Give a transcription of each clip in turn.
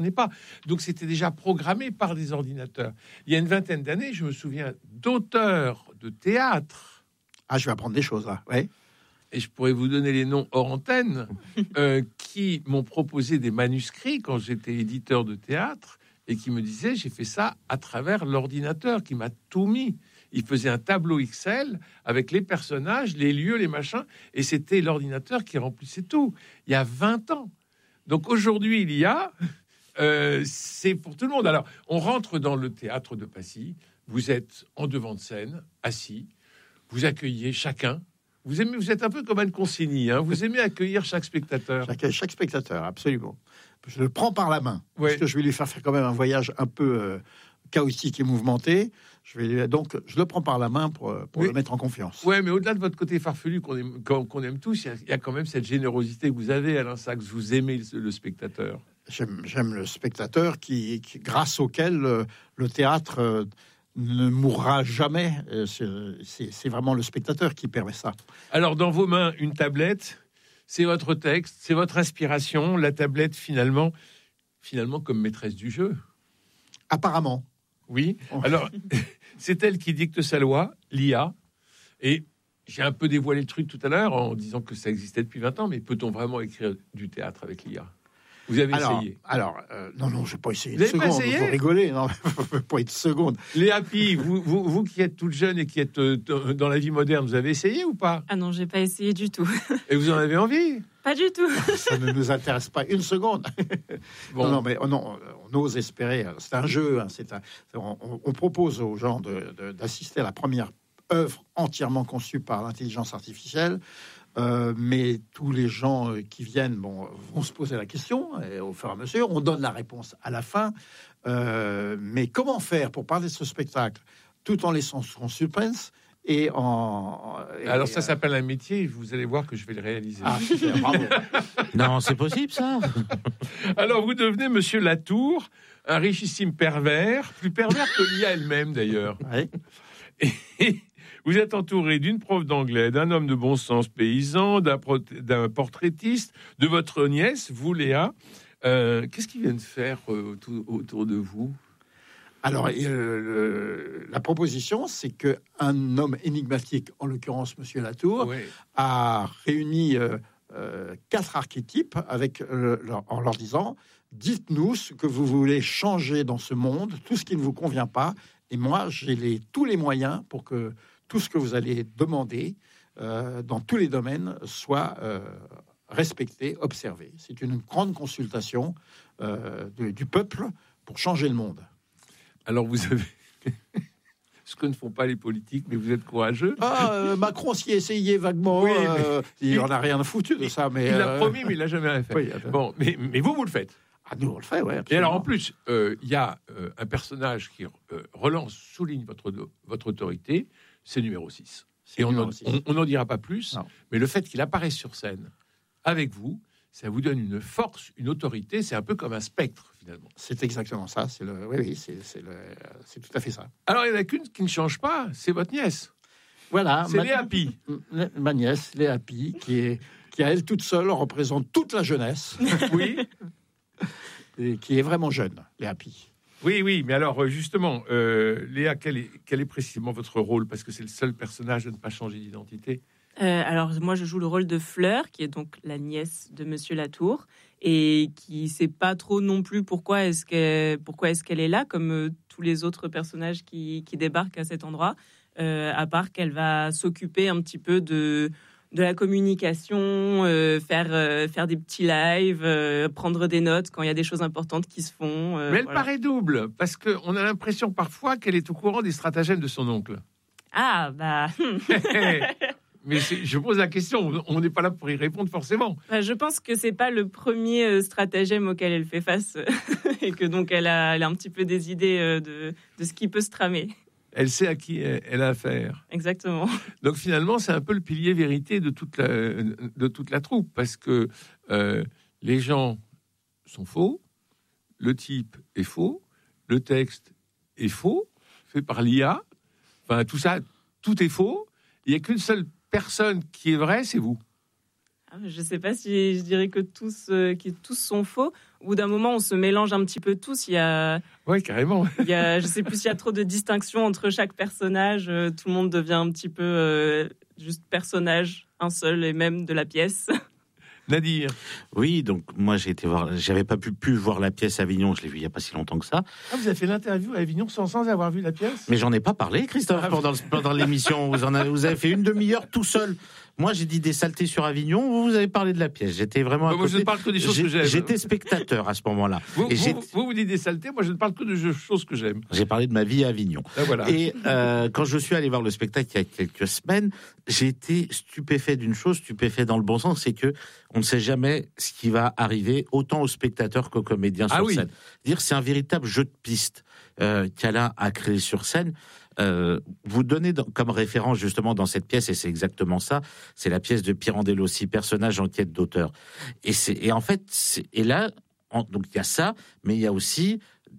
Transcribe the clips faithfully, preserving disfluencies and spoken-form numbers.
n'est pas. Donc c'était déjà programmé par des ordinateurs. Il y a une vingtaine d'années, je me souviens d'auteurs de théâtre. Ah, je vais apprendre des choses là. Ouais. Et je pourrais vous donner les noms hors antenne, euh, qui m'ont proposé des manuscrits quand j'étais éditeur de théâtre et qui me disaient j'ai fait ça à travers l'ordinateur qui m'a tout mis. Il faisait un tableau Excel avec les personnages, les lieux, les machins, et c'était l'ordinateur qui remplissait tout. Il y a vingt ans. Donc aujourd'hui, il y a, euh, c'est pour tout le monde. Alors, on rentre dans le théâtre de Passy. Vous êtes en devant de scène, assis. Vous accueillez chacun. Vous aimez, vous êtes un peu comme Anne Consigny, hein, vous aimez accueillir chaque spectateur. Chaque, chaque spectateur, absolument. Je le prends par la main, ouais. parce que je vais lui faire faire quand même un voyage un peu euh, chaotique et mouvementé. Je vais lui, donc, je le prends par la main pour, pour oui. le mettre en confiance. Ouais, mais au-delà de votre côté farfelu qu'on aime, qu'on, qu'on aime tous, il y, a, il y a quand même cette générosité que vous avez, Alain Sachs. Vous aimez le, le spectateur. J'aime, j'aime le spectateur qui, qui, grâce auquel euh, le théâtre euh, ne mourra jamais. C'est, c'est, c'est vraiment le spectateur qui permet ça. Alors, dans vos mains, une tablette, c'est votre texte, c'est votre inspiration. La tablette, finalement, finalement comme maîtresse du jeu. Apparemment. Oui. Alors, c'est elle qui dicte sa loi, l'I A. Et j'ai un peu dévoilé le truc tout à l'heure en disant que ça existait depuis vingt ans, mais peut-on vraiment écrire du théâtre avec l'I A ? Vous avez alors, essayé Alors, euh, non, non, je n'ai pas essayé une seconde. Vous faut rigoler, non, pas une seconde. Léa Pi, vous, vous, vous qui êtes toute jeune et qui êtes euh, dans la vie moderne, vous avez essayé ou pas ? Ah non, j'ai pas essayé du tout. Et vous en avez envie ? Pas du tout. Ça ne nous intéresse pas une seconde. Bon. Non, non, mais non, on ose espérer. C'est un jeu. Hein, c'est un, on, on propose aux gens de, de, d'assister à la première œuvre entièrement conçue par l'intelligence artificielle. Euh, mais tous les gens qui viennent bon, vont se poser la question et au fur et à mesure, on donne la réponse à la fin. Euh, mais comment faire pour parler de ce spectacle tout en laissant son suspense et en... Et, Alors ça s'appelle un métier, vous allez voir que je vais le réaliser. Ah, super, bravo. Non, c'est possible ça. Alors vous devenez Monsieur Latour, un richissime pervers, plus pervers que l'I A elle-même d'ailleurs. Oui. Et... Vous êtes entouré d'une prof d'anglais, d'un homme de bon sens paysan, d'un, pro- d'un portraitiste, de votre nièce, vous, Léa. Euh, qu'est-ce qu'ils viennent faire euh, autour, autour de vous ? Alors, euh, le, la proposition, c'est qu'un homme énigmatique, en l'occurrence Monsieur Latour, oui. a réuni euh, euh, quatre archétypes avec, euh, leur, en leur disant « Dites-nous ce que vous voulez changer dans ce monde, tout ce qui ne vous convient pas, et moi, j'ai les, tous les moyens pour que tout ce que vous allez demander euh, dans tous les domaines soit euh, respecté, observé. » C'est une grande consultation euh, de, du peuple pour changer le monde. Alors vous avez ce que ne font pas les politiques, mais vous êtes courageux. Ah, euh, Macron s'y essayait vaguement. Oui, euh, il en a rien foutu de ça, mais il l'a euh... promis, mais il l'a jamais fait. Oui, bon, mais, mais vous, vous le faites. Ah, nous on le fait, ouais. Et alors en plus, il euh, y a euh, un personnage qui euh, relance, souligne votre votre autorité. C'est numéro six. C'est et on n'en dira pas plus, non. Mais le fait qu'il apparaisse sur scène avec vous, ça vous donne une force, une autorité. C'est un peu comme un spectre, finalement. C'est exactement ça. C'est le, oui, oui, c'est, c'est, le, c'est tout à fait ça. Alors, il y en a qu'une qui ne change pas, c'est votre nièce. Voilà. C'est ma, Léa Pi. Ma nièce, Léa Pi, qui, est, qui, à elle toute seule, représente toute la jeunesse. Oui. Et qui est vraiment jeune, Léa Pi. Oui, oui, mais alors justement, euh, Léa, quel est, quel est précisément votre rôle ? Parce que c'est le seul personnage à ne pas changer d'identité. Euh, alors moi, je joue le rôle de Fleur, qui est donc la nièce de Monsieur Latour, et qui ne sait pas trop non plus pourquoi est-ce qu'elle, pourquoi est-ce qu'elle est là, comme euh, tous les autres personnages qui, qui débarquent à cet endroit, euh, à part qu'elle va s'occuper un petit peu de... de la communication, euh, faire, euh, faire des petits lives, euh, prendre des notes quand il y a des choses importantes qui se font. Euh, Mais elle voilà. paraît double, parce qu'on a l'impression parfois qu'elle est au courant des stratagèmes de son oncle. Ah, bah... Mais c'est, je pose la question, on n'est pas là pour y répondre forcément. Bah, je pense que c'est pas le premier stratagème auquel elle fait face, et que donc elle a, elle a un petit peu des idées de, de ce qui peut se tramer. Elle sait à qui elle a affaire. Exactement. Donc finalement, c'est un peu le pilier vérité de toute la, de toute la troupe, parce que euh, les gens sont faux, le type est faux, le texte est faux, fait par l'I A, enfin tout ça, tout est faux. Il n'y a qu'une seule personne qui est vraie, c'est vous. Je ne sais pas si je dirais que tous, euh, que tous sont faux. Au bout d'un moment, on se mélange un petit peu tous. Il y a, ouais, carrément. Il y a, je ne sais plus s'il y a trop de distinction entre chaque personnage. Euh, tout le monde devient un petit peu euh, juste personnage, un seul et même de la pièce. Nadir. Oui, donc moi j'ai été voir, j'avais pas pu, pu voir la pièce à Avignon, je l'ai vue il y a pas si longtemps que ça. Ah, vous avez fait l'interview à Avignon sans, sans avoir vu la pièce? Mais j'en ai pas parlé, Christophe, pendant, pendant l'émission. Vous en avez, vous avez fait une demi-heure tout seul. Moi, j'ai dit des saletés sur Avignon. Vous, vous avez parlé de la pièce. J'étais vraiment. À moi, côté. Je ne parle que des choses j'ai, que j'aime. J'étais spectateur à ce moment-là. Vous, et vous, vous, vous dites des saletés. Moi, je ne parle que de choses que j'aime. J'ai parlé de ma vie à Avignon. Ah, voilà. Et euh, quand je suis allé voir le spectacle il y a quelques semaines, j'ai été stupéfait d'une chose, stupéfait dans le bon sens, c'est que on ne sait jamais ce qui va arriver, autant aux spectateurs qu'aux comédiens sur ah, oui. scène. Dire, c'est un véritable jeu de piste euh, qu'Alain a créé sur scène. Euh, vous donnez dans, comme référence justement dans cette pièce, et c'est exactement ça, c'est la pièce de Pirandello-Aussi, personnage en quête d'auteur. Et, c'est, et en fait, c'est, et là, en, donc il y a ça, mais il y a aussi,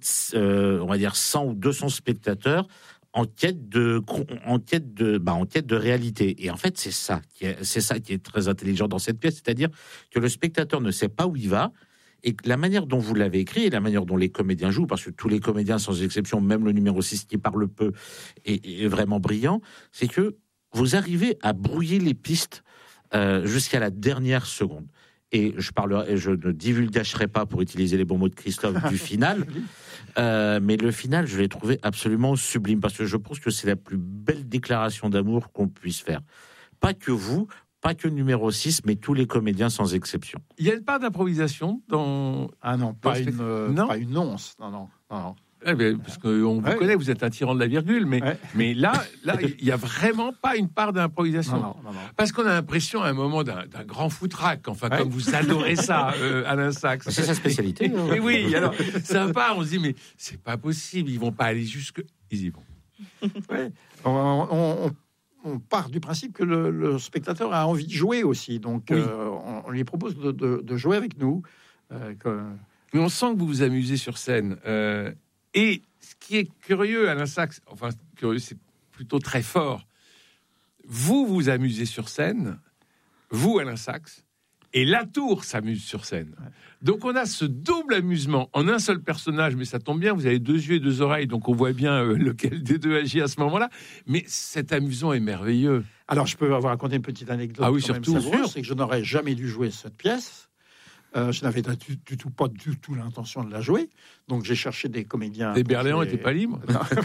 euh, on va dire, cent ou deux cents spectateurs en quête de, en quête de, bah, en quête de réalité. Et en fait, c'est ça, qui est, c'est ça qui est très intelligent dans cette pièce, c'est-à-dire que le spectateur ne sait pas où il va. Et la manière dont vous l'avez écrit et la manière dont les comédiens jouent, parce que tous les comédiens, sans exception, même le numéro six qui parle peu, est, est vraiment brillant, c'est que vous arrivez à brouiller les pistes euh, jusqu'à la dernière seconde. Et je parlerai, je ne divulgacherai pas, pour utiliser les bons mots de Christophe, du final, euh, mais le final, je l'ai trouvé absolument sublime, parce que je pense que c'est la plus belle déclaration d'amour qu'on puisse faire. Pas que vous, pas que le numéro six, mais tous les comédiens sans exception. Il y a une part d'improvisation dans... Ah non, pas, une, euh, non pas une once. Non, non, non. non. Eh bien, parce qu'on vous ouais. connaît, vous êtes un tyran de la virgule, mais, ouais. mais là, là, il n'y a vraiment pas une part d'improvisation. Non, non, non, non. Parce qu'on a l'impression à un moment d'un, d'un grand foutraque, enfin, ouais. comme vous adorez ça, euh, Alain Sachs. C'est sa spécialité. Mais oui, alors, ça part, on se dit, mais c'est pas possible, ils vont pas aller jusque... Ils y vont. Ouais. On, on, on, on part du principe que le, le spectateur a envie de jouer aussi, donc oui. euh, on, on lui propose de, de, de jouer avec nous. Euh, que... Mais on sent que vous vous amusez sur scène. Euh, Et ce qui est curieux, Alain Sachs, enfin, curieux, c'est plutôt très fort. Vous vous amusez sur scène, vous, Alain Sachs, et Latour s'amuse sur scène. Donc, on a ce double amusement en un seul personnage, mais ça tombe bien, vous avez deux yeux et deux oreilles, donc on voit bien euh, lequel des deux agit à ce moment-là. Mais cet amusement est merveilleux. Alors, je peux vous raconter une petite anecdote. Ah oui, surtout. Savoureuse, c'est que je n'aurais jamais dû jouer cette pièce. Euh, je n'avais du, du tout pas du tout l'intention de la jouer, donc j'ai cherché des comédiens. Les Berléans n'étaient pas libres.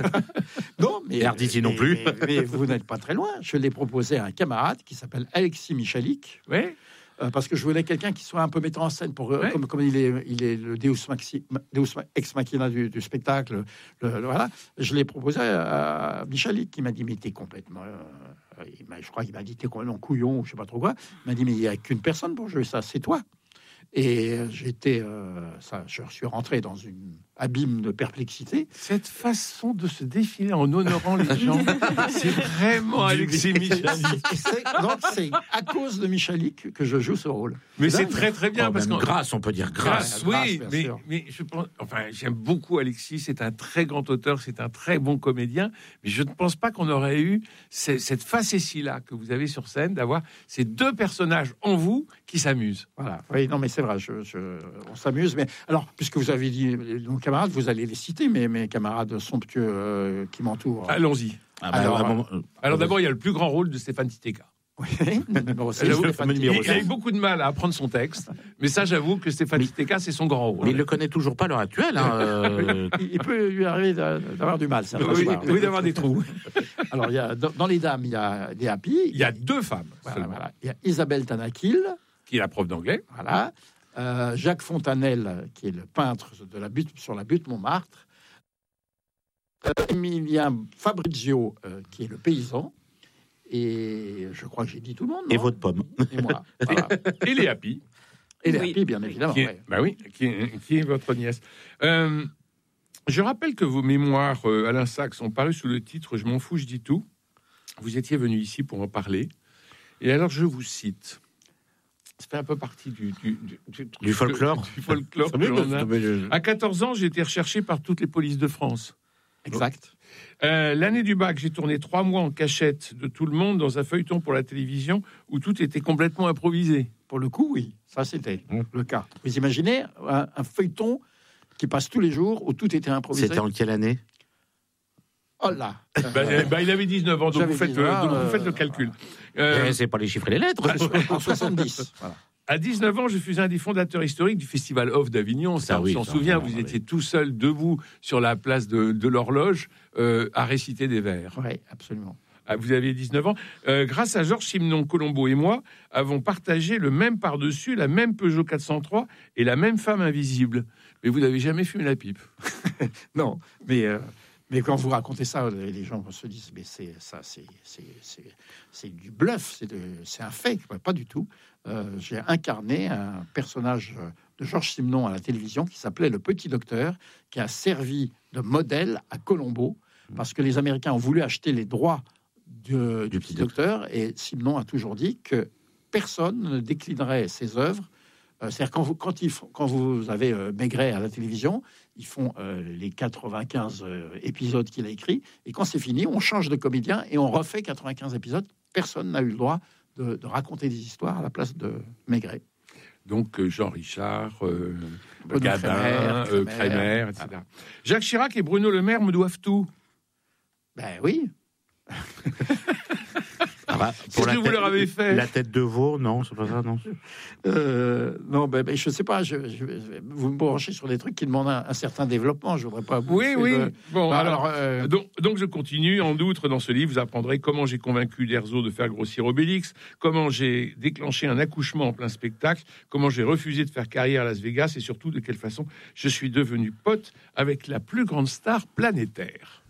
Non, mais Arditi non plus. Mais, mais vous n'êtes pas très loin. Je l'ai proposé à un camarade qui s'appelle Alexis Michalik. Oui. Euh, parce que je voulais quelqu'un qui soit un peu metteur en scène pour ouais. comme, comme il est il est le Deus, maxi, Deus ex machina du, du spectacle. Le, le, voilà. Je l'ai proposé à, à Michalik qui m'a dit mais t'es complètement. Euh, il m'a, je crois qu'il m'a dit t'es complètement couillon ou je sais pas trop quoi. Il m'a dit mais il y a qu'une personne pour jouer ça, c'est toi. Et j'étais, euh, ça, je suis rentré dans une abîme de perplexité. Cette façon de se défiler en honorant les gens, c'est vraiment Alexis Michalik. Donc c'est à cause de Michalik que je joue ce rôle. Mais c'est, c'est très très bien oh, parce que grâce, on peut dire grâce. grâce oui, grâce, mais, mais je pense, enfin, j'aime beaucoup Alexis. C'est un très grand auteur, c'est un très bon comédien. Mais je ne pense pas qu'on aurait eu cette, cette facétie-là que vous avez sur scène d'avoir ces deux personnages en vous qui s'amusent. Voilà. Oui, non, mais c'est vrai. Je, je, on s'amuse. Mais alors, puisque vous avez dit nos camarades, vous allez les citer, mais mes camarades somptueux euh, qui m'entourent. Allons-y. Ah bah, alors, alors, moment, euh, alors d'abord, il y a le plus grand rôle de Stéphane Titeka. Oui, le numéro six, j'avoue, Stéphane il, il a eu beaucoup de mal à apprendre son texte, mais ça, j'avoue que Stéphane Titeka, c'est son grand rôle. Mais il le connaît toujours pas à l'heure actuelle. Hein, euh... il, il peut lui arriver d'avoir du mal, ça. Oui, oui, oui, d'avoir des trous. Alors, il y a, dans, dans les dames, il y a des Happy. Il y a deux femmes. Voilà, voilà. Il y a Isabelle Tanakil, qui est la prof d'anglais. Voilà. Euh, Jacques Fontanelle, qui est le peintre de la butte, sur la butte Montmartre. Euh, Emilien Fabrizio, euh, qui est le paysan. Et je crois que j'ai dit tout le monde. Non et votre pomme. Et moi. Voilà. Et les Happy. Et les oui. Happy, bien évidemment. Qui est, ouais. Bah oui, qui est, qui est votre nièce. Euh, je rappelle que vos mémoires, euh, Alain Sachs, sont parues sous le titre « Je m'en fous, je dis tout ». Vous étiez venu ici pour en parler. Et alors, je vous cite. Ça fait un peu partie du, du, du, du, du folklore. Du folklore que l'on a. À quatorze ans, j'ai été recherché par toutes les polices de France. Exact. Euh, l'année du bac, j'ai tourné trois mois en cachette de tout le monde dans un feuilleton pour la télévision où tout était complètement improvisé. pour le coup, oui, ça c'était Mmh. le cas. Vous imaginez un, un feuilleton qui passe tous les jours où tout était improvisé. C'était en quelle année? Oh là. Bah, bah, il avait dix-neuf ans, donc vous faites, dix-neuf, le, donc euh, vous faites le calcul. Euh, Eh, c'est pas les chiffres et les lettres. En soixante-dix. Voilà. À dix-neuf ans, je suis un des fondateurs historiques du Festival Off d'Avignon. Ça, Ah on oui, s'en ça, souvient, on vous en étiez tout seul, debout, sur la place de, de l'horloge, euh, à réciter des vers. Oui, absolument. Ah, vous aviez dix-neuf ans. Euh, grâce à Georges Simenon, Colombo et moi, avons partagé le même par-dessus, la même Peugeot quatre cent trois et la même femme invisible. Mais vous n'avez jamais fumé la pipe. Non, mais, euh, mais quand vous racontez ça, les gens se disent, mais c'est ça, c'est, c'est, c'est, c'est du bluff, c'est, de, c'est un fake. Pas du tout. Euh, j'ai incarné un personnage de Georges Simenon à la télévision qui s'appelait le Petit Docteur, qui a servi de modèle à Colombo, parce que les Américains ont voulu acheter les droits du, du Petit Docteur, et Simenon a toujours dit que personne ne déclinerait ses œuvres. Euh, c'est-à-dire quand vous, quand, ils font, quand vous avez euh, Maigret à la télévision, ils font euh, les quatre-vingt-quinze euh, épisodes qu'il a écrits, et quand c'est fini, on change de comédien et on refait quatre-vingt-quinze épisodes. Personne n'a eu le droit de, de raconter des histoires à la place de Maigret. Donc euh, Jean Richard, euh, Bruno Gabin, Kremer, euh, Kremer, Kremer, et cetera. Jacques Chirac et Bruno Le Maire me doivent tout. Ben oui. Ah bah, C'est ce que vous leur avez fait. La tête de veau, non, c'est pas ça, non. Euh, non, ben, ben, je sais pas. Je, je, vous me branchez sur des trucs qui demandent un, un certain développement. Je voudrais pas. Oui, oui. De... Bon, Bah, alors, alors, euh... donc, donc je continue. En outre, dans ce livre, vous apprendrez comment j'ai convaincu Derzo de faire grossir Obélix, comment j'ai déclenché un accouchement en plein spectacle, comment j'ai refusé de faire carrière à Las Vegas, et surtout de quelle façon je suis devenu pote avec la plus grande star planétaire.